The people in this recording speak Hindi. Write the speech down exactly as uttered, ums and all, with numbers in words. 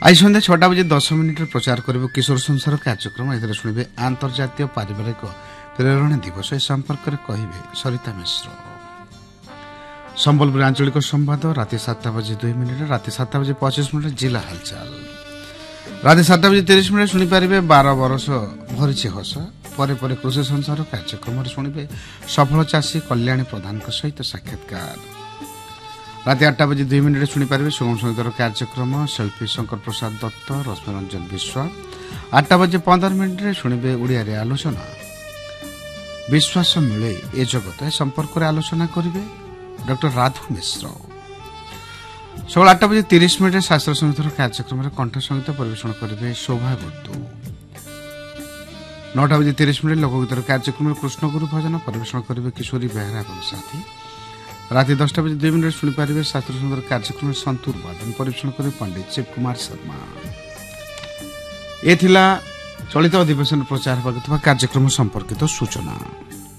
आज सन्ध्या छटा बजे दस मिनिट प्रचार कर किशोर संसार कार्यक्रम ए शुणे आंतर्जातीय पारिवारिक प्रेरण दिवस ए संपर्क में कहे सरिता मिश्र। संबलपुर आंचलिक संवाद राति सातटा बजे दुई मिनिट राति सातटा बजे पचिश मिनिट जिला हालचाल राति सातटा बजे तीस मिनिट शुणिपारे बारह बरस भरी हस पर कृषि संसार कार्यक्रम शुणे सफल चाषी कल्याणी प्रधान सहित साक्षात्कार राति आठटा बजे दुई मिनिट शुणिपारे सुगम संगीतर कार्यक्रम शिल्पी शंकर प्रसाद दत्त रश्मि रंजन विश्वास आठटा बजे पंदर मिनिट शुणे ओडिया रे आलोचना विश्वास मिले ए जगत संपर्क में आलोचना करेंगे डॉक्टर राधु मिश्र। सकाल आठटा बजे तीस मिनिट शास्त्र संगीतर कार्यक्रम में कंठ संगीत परिवेषण करेंगे शोभा गुर्दू। नौटा बजे तीस मिनिट लोकगीतर कार्यक्रम में कृष्णगुरु भजन परिवेषण करेंगे किशोरी बेहरा और साथी। राति दसटा बजे दुई मिनिट शुणिपारे शास्त्र संगीतर कार्यक्रम में संतूर वादन परिवेषण करेंगे पंडित शिव कुमार शर्मा। ए थिला चलित अधिवेशन प्रचार होगा कार्यक्रम संपर्कित सूचना।